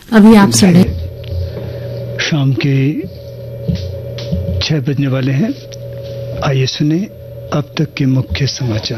अभी आप सुने शाम के 6 बजने वाले हैं। आइए सुने अब तक के मुख्य समाचार।